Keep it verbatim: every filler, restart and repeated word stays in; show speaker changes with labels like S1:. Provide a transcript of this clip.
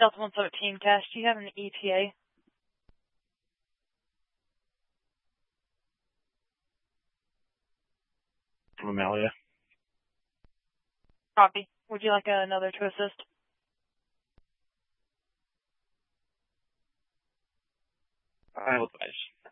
S1: Delta one seventeen, Cash, do you have an E T A?
S2: From Amelia.
S1: Copy. Would you like another to assist?
S2: I will advise.